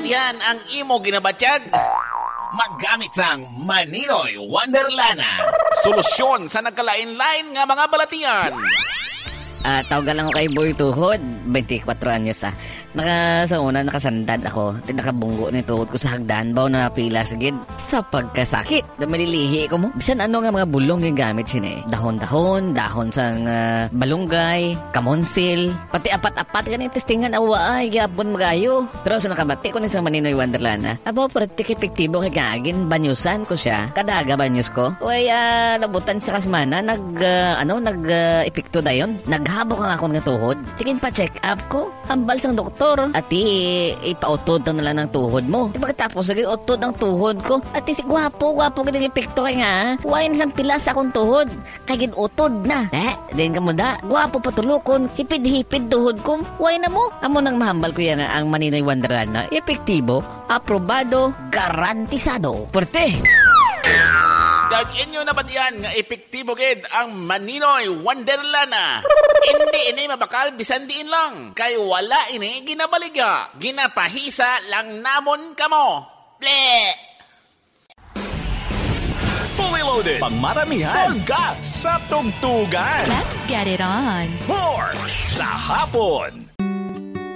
yan ang imo ginabatyag? Magamit sang Maninoy Wonderlana. Solusyon sa nagkalain-lain nga mga balatian. Tawagan lang ako kay Boy Tuhod. 24 anyos sa una nakasandad ako. Tinakabunggo ni tuhod ko sa hagdan. Baw na pila sagid sa pagkasakit. Malilihi ko mo. Bisan ano nga mga bulong yung gamit sini. Dahon-dahon, dahon sang balunggay, kamonsil, pati apat-apat ganit testingan awa ay yapon magayo. Pero sa nakabati ko ni sa Maninoy Wonderlana. Abaw pratik epektibo kay kagin banyusan ko siya. Kadaga banyus ko. Uy, labutan sa kasmana epekto dayon. Naghabok ang akong nga tuhod. Tingin pa check up ko. Hambal sang doktor. Ati, ipautod na lang ng tuhod mo. Di ba katapos naging utod ang tuhod ko? Ati, si gwapo ganang epekto kay nga. Huwain isang pilas sa akong tuhod. Kagin utod na. Din ka mo da. Gwapo patulukon. Hipid-hipid tuhod ko. Huwain na mo. Amo nang mahambal ko yan ang Maninoy Wonderlana. Epektibo, aprobado, garantisado. Perte! Dagin nyo na ba diyan nga epektibo gid ang Maninoy Wonderlana? Hindi ini mabakal bisan diin lang. Kay wala ini ginabaliga. Ginapahisa lang namon kamo. Ble! Fully loaded. Pangmaramihan. Salga sa tugtugan. Let's get it on. More sa hapon.